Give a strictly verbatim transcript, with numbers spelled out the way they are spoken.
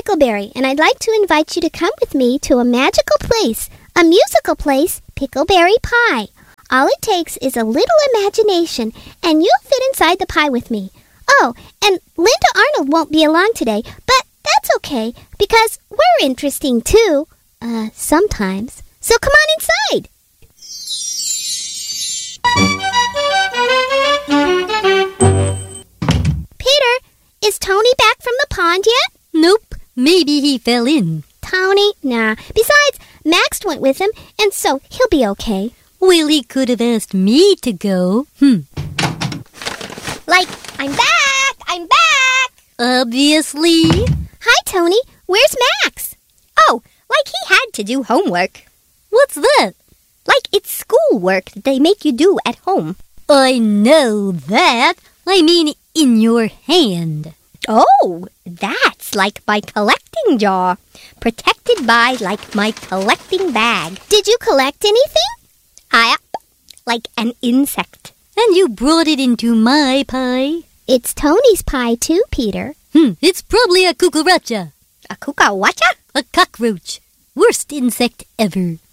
Pickleberry, and I'd like to invite you to come with me to a magical place, a musical place, Pickleberry Pie. All it takes is a little imagination, and you'll fit inside the pie with me. Oh, and Linda Arnold won't be along today, but that's okay, because we're interesting too. Uh, sometimes. So come on inside. Peter, is Tony back from the pond yet? Nope. Maybe he fell in. Tony? Nah. Besides, Max went with him, and so he'll be okay. Well, he could have asked me to go. Hmm. Like, I'm back! I'm back! Obviously. Hi, Tony. Where's Max? Oh, like he had to do homework. What's that? Like it's schoolwork that they make you do at home. I know that. I mean, in your hand. Oh, that's like my collecting jar. Protected by, like, my collecting bag. Did you collect anything? I, like an insect. And you brought it into my pie. It's Tony's pie too, Peter. Hmm, it's probably a cucaracha. A cucaracha? A cockroach. Worst insect ever.